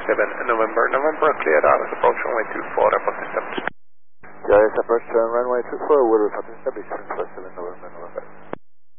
November, cleared out, approach runway 24, report established. GIS approach runway 24, Woodward, report established.